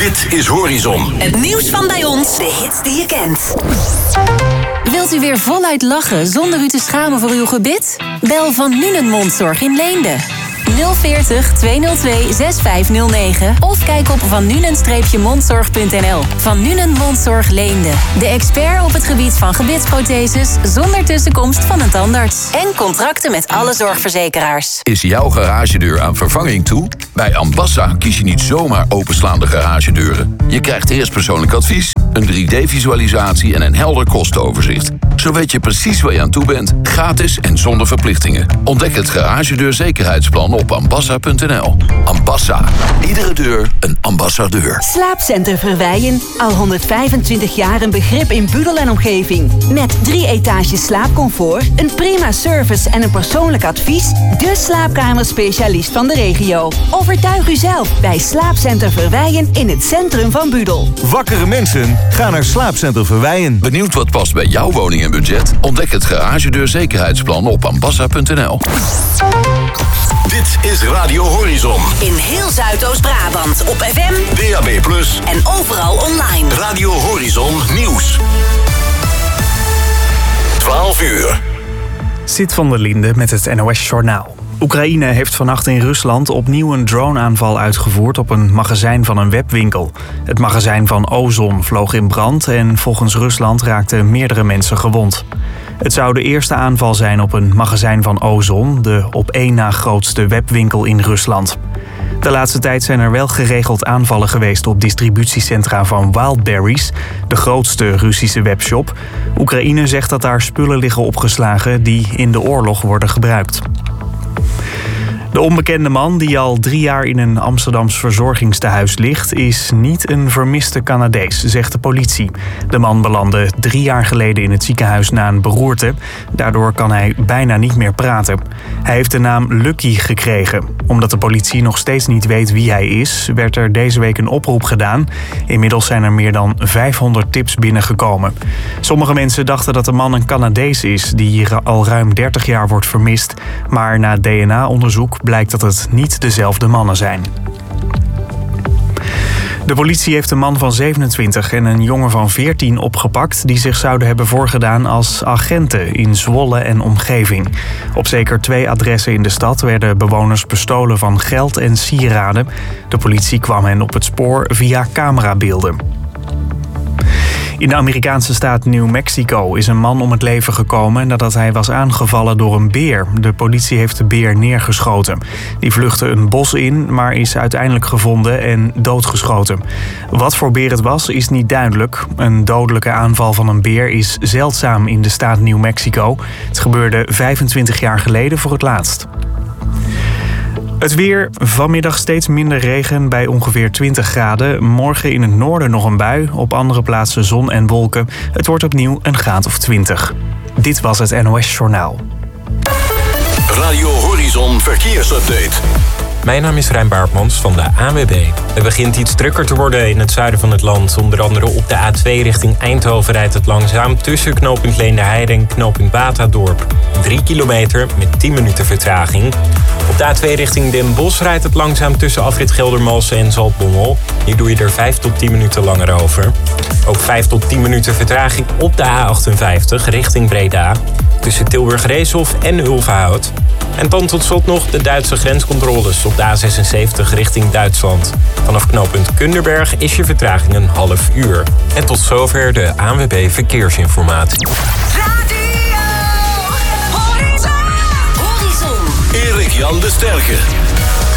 Dit is Horizon. Het nieuws van bij ons, de hits die je kent. Wilt u weer voluit lachen zonder u te schamen voor uw gebit? Bel Van Nuenen Mondzorg in Leende. 040 202 6509 of kijk op vannuenen-mondzorg.nl. Van Nuenen Mondzorg Leende. De expert op het gebied van gebitsprotheses zonder tussenkomst van een tandarts. En contracten met alle zorgverzekeraars. Is jouw garagedeur aan vervanging toe? Bij Ambassa kies je niet zomaar openslaande garagedeuren. Je krijgt eerst persoonlijk advies, een 3D-visualisatie en een helder kostenoverzicht. Zo weet je precies waar je aan toe bent, gratis en zonder verplichtingen. Ontdek het garagedeurzekerheidsplan op ambassa.nl. Ambassa. Iedere deur een ambassadeur. Slaapcenter Verweijen. Al 125 jaar een begrip in Budel en omgeving. Met 3 etages slaapcomfort, een prima service en een persoonlijk advies. De slaapkamerspecialist van de regio. Overtuig u zelf bij Slaapcenter Verweijen in het centrum van Budel. Wakkere mensen, ga naar Slaapcenter Verweijen. Benieuwd wat past bij jouw woning en budget? Ontdek het garagedeurzekerheidsplan op ambassa.nl. Dit is Radio Horizon. In heel Zuidoost-Brabant op FM, DAB+ en overal online. Radio Horizon Nieuws. 12 uur. Sid van der Linde met het NOS-journaal. Oekraïne heeft vannacht in Rusland opnieuw een droneaanval uitgevoerd op een magazijn van een webwinkel. Het magazijn van Ozon vloog in brand en volgens Rusland raakten meerdere mensen gewond. Het zou de eerste aanval zijn op een magazijn van Ozon, de op één na grootste webwinkel in Rusland. De laatste tijd zijn er wel geregeld aanvallen geweest op distributiecentra van Wildberries, de grootste Russische webshop. Oekraïne zegt dat daar spullen liggen opgeslagen die in de oorlog worden gebruikt. De onbekende man die al 3 jaar in een Amsterdams verzorgingstehuis ligt, is niet een vermiste Canadees, zegt de politie. De man belandde 3 jaar geleden in het ziekenhuis na een beroerte. Daardoor kan hij bijna niet meer praten. Hij heeft de naam Lucky gekregen. Omdat de politie nog steeds niet weet wie hij is, werd er deze week een oproep gedaan. Inmiddels zijn er meer dan 500 tips binnengekomen. Sommige mensen dachten dat de man een Canadees is die hier al ruim 30 jaar wordt vermist. Maar na DNA-onderzoek blijkt dat het niet dezelfde mannen zijn. De politie heeft een man van 27 en een jongen van 14 opgepakt die zich zouden hebben voorgedaan als agenten in Zwolle en omgeving. Op zeker 2 adressen in de stad werden bewoners bestolen van geld en sieraden. De politie kwam hen op het spoor via camerabeelden. In de Amerikaanse staat New Mexico is een man om het leven gekomen nadat hij was aangevallen door een beer. De politie heeft de beer neergeschoten. Die vluchtte een bos in, maar is uiteindelijk gevonden en doodgeschoten. Wat voor beer het was, is niet duidelijk. Een dodelijke aanval van een beer is zeldzaam in de staat New Mexico. Het gebeurde 25 jaar geleden voor het laatst. Het weer, vanmiddag steeds minder regen bij ongeveer 20 graden. Morgen in het noorden nog een bui, op andere plaatsen zon en wolken. Het wordt opnieuw een graad of 20. Dit was het NOS Journaal. Radio Horizon Verkeersupdate. Mijn naam is Rijn Baartmans van de ANWB. Het begint iets drukker te worden in het zuiden van het land. Onder andere op de A2 richting Eindhoven rijdt het langzaam tussen knooppunt Leenderheide en knooppunt Batadorp. 3 kilometer met 10 minuten vertraging. Op de A2 richting Den Bosch rijdt het langzaam tussen afrit Geldermalsen en Zaltbommel. Hier doe je er 5 tot 10 minuten langer over. Ook 5 tot 10 minuten vertraging op de A58 richting Breda. Tussen Tilburg-Reeshof en Ulverhout. En dan tot slot nog de Duitse grenscontroles op de A76 richting Duitsland. Vanaf knooppunt Kunderberg is je vertraging een half uur. En tot zover de ANWB Verkeersinformatie. Radio Horizon. Erik Jan de Sterke.